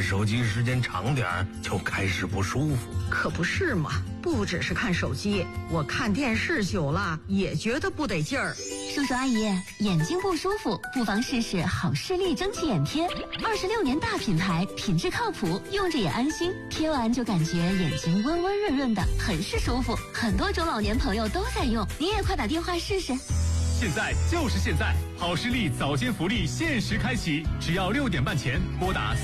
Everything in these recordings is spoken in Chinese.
看手机时间长点儿就开始不舒服。 可不是嘛，不只是看手机，我看电视久了也觉得不得劲儿。 叔叔阿姨，眼睛不舒服不妨试试好视力蒸汽眼贴，26年大品牌，品质靠谱，用着也安心，贴完就感觉眼睛温温润润的，很是舒服。很多中老年朋友都在用，你也快打电话试试。 现在就是现在，好视力早间福利限时开启，只要6点半前拨打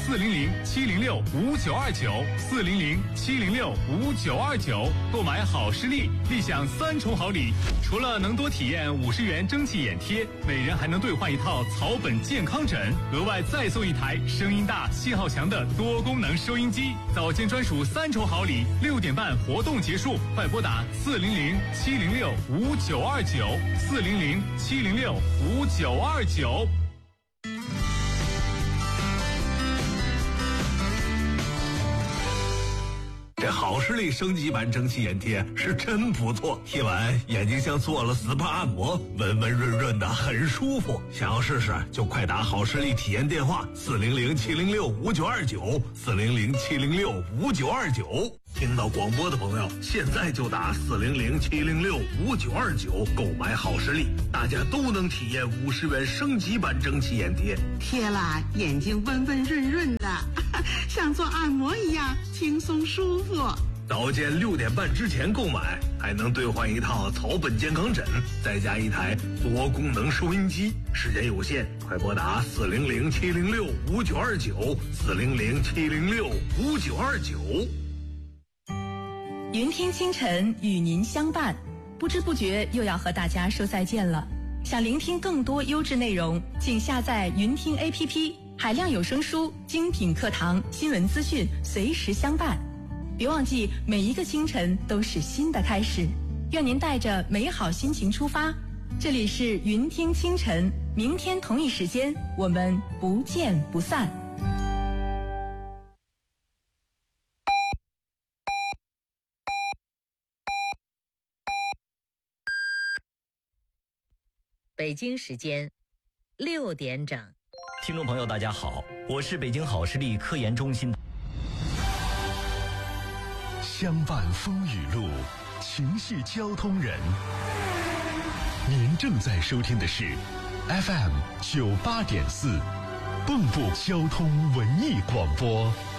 400-706-5929，400-706-5929，购买好视力，立享3重好礼。除了能多体验50元蒸汽眼贴，每人还能兑换一套草本健康枕，额外再送一台声音大、信号强的多功能收音机。早间专属3重好礼，6点半活动结束，快拨打400-706-5929，400-706-5929。 这好视力升级版蒸汽眼贴是真不错，贴完眼睛像做了 SPA 按摩，温温润润的，很舒服。想要试试就快打好视力体验电话400-706-5929，400-706-5929。听到广播的朋友，现在就打400-706-5929购买好视力，大家都能体验50元升级版蒸汽眼贴， 贴了眼睛温温润润的，像做按摩一样轻松舒服。 早间6点半之前购买，还能兑换一套草本健康枕，再加一台多功能收音机。时间有限，快拨打400-706-5929，400-706-5929。 云听清晨与您相伴，不知不觉又要和大家说再见了。想聆听更多优质内容，请下载云听 APP， 海量有声书、精品课堂、新闻资讯随时相伴。别忘记，每一个清晨都是新的开始。愿您带着美好心情出发。这里是云听清晨，明天同一时间我们不见不散。 北京时间6点整。 听众朋友大家好，我是北京好视力科研中心。 相伴风雨路，情系交通人。您正在收听的是 FM 98.4，蚌埠交通文艺广播。